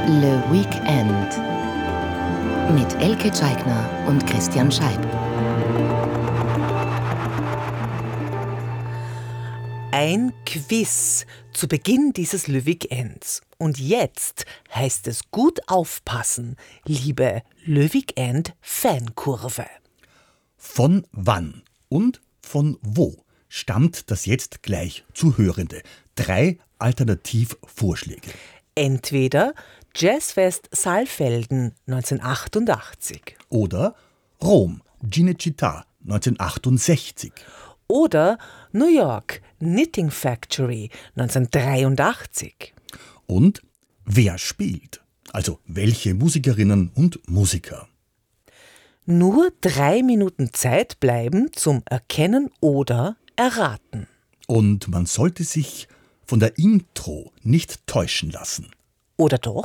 Le Weekend mit Elke Tscheigner und Christian Scheib. Ein Quiz zu Beginn dieses Le Weekends. Und jetzt heißt es gut aufpassen, liebe Le Weekend Fankurve. Von wann und von wo stammt das jetzt gleich zu Hörende? 3 Alternativvorschläge. Entweder Jazzfest Saalfelden 1988 Oder Rom, Cinecittà 1968. oder New York Knitting Factory 1983. Und wer spielt? Also welche Musikerinnen und Musiker? Nur 3 Minuten Zeit bleiben zum Erkennen oder Erraten. Und man sollte sich von der Intro nicht täuschen lassen. Oder doch?